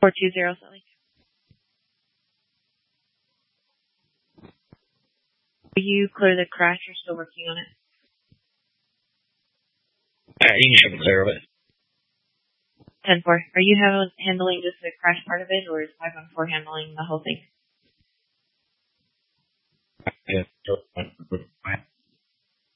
420, Sally. Will you clear the crash? You're still working on it. You can clear of it. 10-4. Are you handling just the crash part of it, or is 514 handling the whole thing? Yeah.